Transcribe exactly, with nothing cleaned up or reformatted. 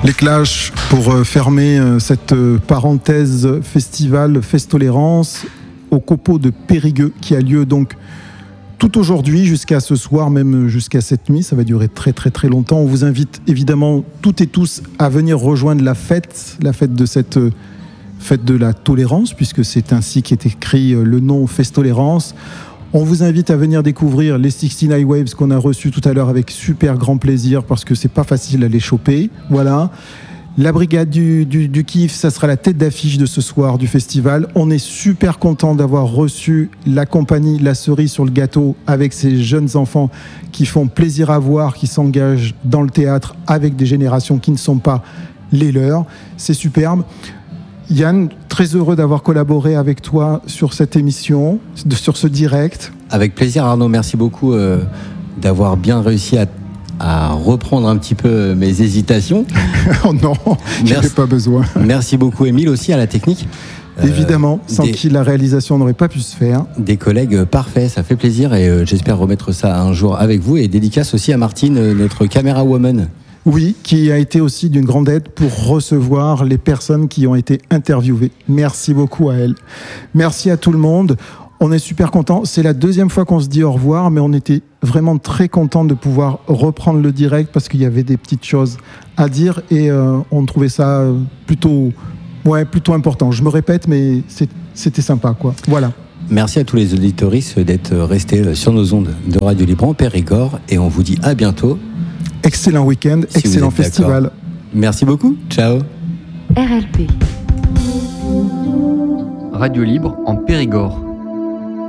Les Clash pour euh, fermer euh, cette euh, parenthèse festival Festolérance au copeau de Périgueux qui a lieu donc tout aujourd'hui jusqu'à ce soir, même jusqu'à cette nuit. Ça va durer très très très longtemps. On vous invite évidemment toutes et tous à venir rejoindre la fête, la fête de cette euh, fête de la tolérance, puisque c'est ainsi qu'est écrit euh, le nom Festolérance. On vous invite à venir découvrir les soixante-neuf Waves qu'on a reçus tout à l'heure avec super grand plaisir parce que c'est pas facile à les choper. Voilà. La brigade du, du, du kiff, ça sera la tête d'affiche de ce soir du festival. On est super content d'avoir reçu la compagnie La Cerise sur le gâteau avec ces jeunes enfants qui font plaisir à voir, qui s'engagent dans le théâtre avec des générations qui ne sont pas les leurs. C'est superbe. Yann, très heureux d'avoir collaboré avec toi sur cette émission, de, sur ce direct. Avec plaisir Arnaud, merci beaucoup euh, d'avoir bien réussi à, à reprendre un petit peu mes hésitations. Oh non, il n'y avait pas besoin. Merci beaucoup Émile aussi à la technique. Évidemment, euh, sans des, qui la réalisation n'aurait pas pu se faire. Des collègues parfaits, ça fait plaisir et euh, j'espère remettre ça un jour avec vous. Et dédicace aussi à Martine, euh, notre caméra woman. Oui, qui a été aussi d'une grande aide pour recevoir les personnes qui ont été interviewées. Merci beaucoup à elle. Merci à tout le monde. On est super contents. C'est la deuxième fois qu'on se dit au revoir, mais on était vraiment très contents de pouvoir reprendre le direct parce qu'il y avait des petites choses à dire et euh, on trouvait ça plutôt, ouais, plutôt important. Je me répète, mais c'est, c'était sympa, quoi. Voilà. Merci à tous les auditoristes d'être restés sur nos ondes de Radio Libre en Périgord et on vous dit à bientôt. Excellent week-end, si excellent festival. D'accord. Merci beaucoup. Ciao. R L P. Radio Libre en Périgord.